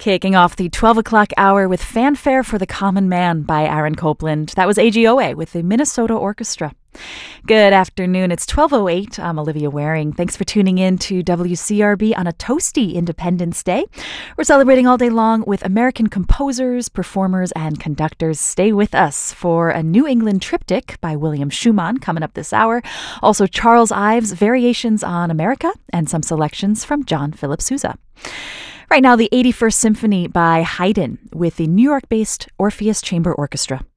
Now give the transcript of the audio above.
Kicking off the 12 o'clock hour with Fanfare for the Common Man by Aaron Copland. That was AGOA with the Minnesota Orchestra. Good afternoon. It's 12:08. I'm Olivia Waring. Thanks for tuning in to WCRB on a toasty Independence Day. We're celebrating all day long with American composers, performers, and conductors. Stay with us for a New England triptych by William Schumann coming up this hour. Also, Charles Ives' Variations on America and some selections from John Philip Sousa. Right now, the 81st Symphony by Haydn with the New York-based Orpheus Chamber Orchestra.